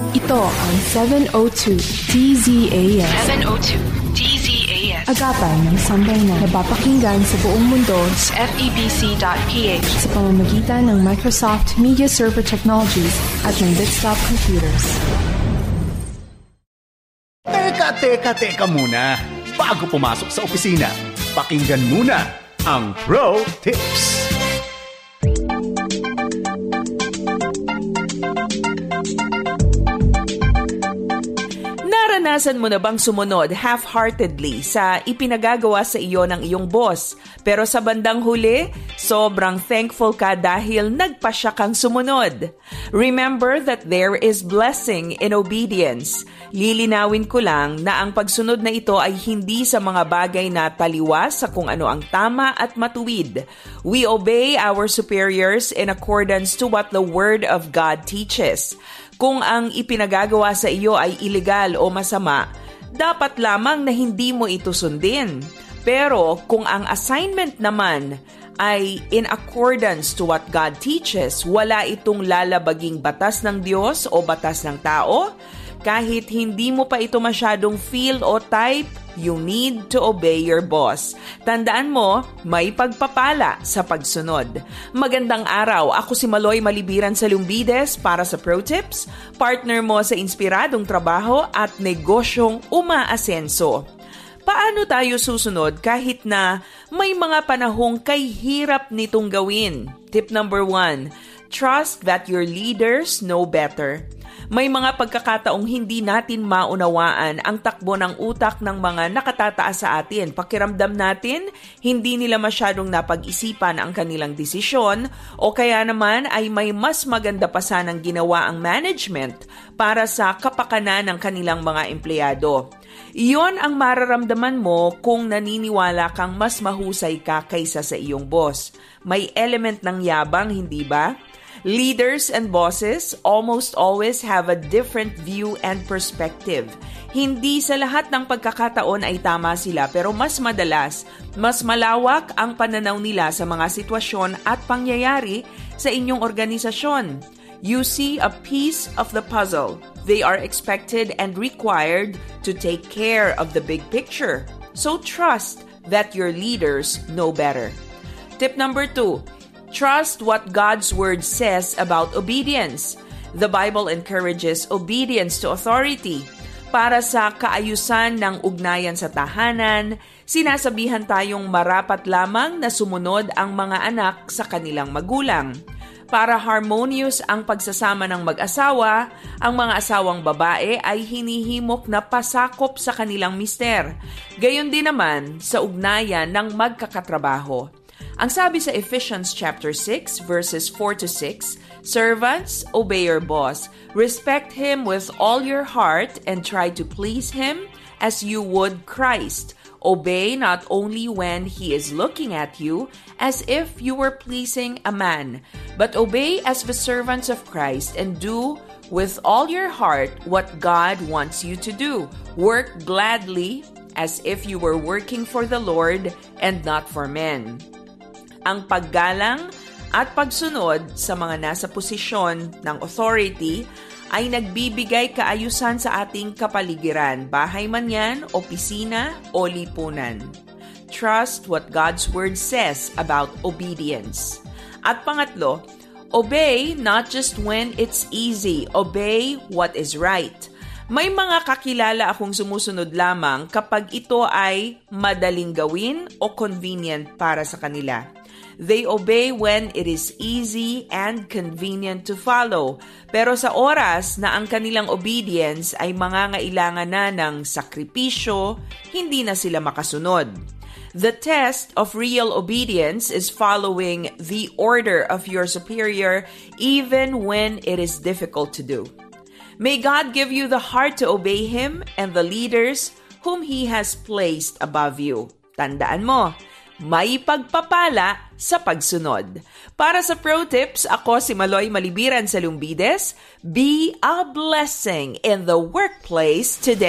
Ito ang 702 DZAS. 702 DZAS. Agapan ng sambayanan. Napapakinggan sa buong mundo sa FEBC.ph sa pamamagitan ng Microsoft Media Server Technologies at ng Bitstop Computers. Teka muna. Bago pumasok sa opisina, pakinggan muna ang Pro Tips. Naranasan mo na bang sumunod half-heartedly sa ipinagagawa sa iyo ng iyong boss? Pero sa bandang huli, sobrang thankful ka dahil nagpasya kang sumunod. Remember that there is blessing in obedience. Lilinawin ko lang na ang pagsunod na ito ay hindi sa mga bagay na taliwas sa kung ano ang tama at matuwid. We obey our superiors in accordance to what the Word of God teaches. Kung ang ipinagagawa sa iyo ay illegal o masama, dapat lamang na hindi mo ito sundin. Pero kung ang assignment naman ay in accordance to what God teaches, wala itong lalabaging batas ng Diyos o batas ng tao, kahit hindi mo pa ito masyadong feel o type, you need to obey your boss. Tandaan mo, may pagpapala sa pagsunod. Magandang araw, ako si Maloy Malibiran sa Lumbides para sa Pro Tips, partner mo sa inspiradong trabaho at negosyong umaasenso. Paano tayo susunod kahit na may mga panahong kay hirap nitong gawin? Tip number 1, trust that your leaders know better. May mga pagkakataong hindi natin maunawaan ang takbo ng utak ng mga nakatataas sa atin. Pakiramdam natin, hindi nila masyadong napag-isipan ang kanilang desisyon o kaya naman ay may mas maganda pa sanang ginawa ang management para sa kapakanan ng kanilang mga empleyado. Iyon ang mararamdaman mo kung naniniwala kang mas mahusay ka kaysa sa iyong boss. May element ng yabang, hindi ba? Leaders and bosses almost always have a different view and perspective. Hindi sa lahat ng pagkakataon ay tama sila, pero mas madalas, mas malawak ang pananaw nila sa mga sitwasyon at pangyayari sa inyong organisasyon. You see a piece of the puzzle. They are expected and required to take care of the big picture. So trust that your leaders know better. Tip number 2. Trust what God's Word says about obedience. The Bible encourages obedience to authority. Para sa kaayusan ng ugnayan sa tahanan, sinasabihan tayong marapat lamang na sumunod ang mga anak sa kanilang magulang. Para harmonious ang pagsasama ng mag-asawa, ang mga asawang babae ay hinihimok na pasakop sa kanilang mister. Gayon din naman sa ugnayan ng magkakatrabaho. Ang sabi sa Ephesians chapter 6 verses 4 to 6, servants, obey your boss. Respect him with all your heart and try to please him as you would Christ. Obey not only when he is looking at you as if you were pleasing a man, but obey as the servants of Christ and do with all your heart what God wants you to do. Work gladly as if you were working for the Lord and not for men. Ang paggalang at pagsunod sa mga nasa posisyon ng authority ay nagbibigay kaayusan sa ating kapaligiran, bahay man yan, opisina o lipunan. Trust what God's Word says about obedience. At pangatlo, obey not just when it's easy, obey what is right. May mga kakilala akong sumusunod lamang kapag ito ay madaling gawin o convenient para sa kanila. They obey when it is easy and convenient to follow. Pero sa oras na ang kanilang obedience ay mangangailangan na ng sakripisyo, hindi na sila makasunod. The test of real obedience is following the order of your superior even when it is difficult to do. May God give you the heart to obey Him and the leaders whom He has placed above you. Tandaan mo, may pagpapala sa pagsunod. Para sa Pro Tips, ako si Maloy Malibiran sa Lumbides. Be a blessing in the workplace today.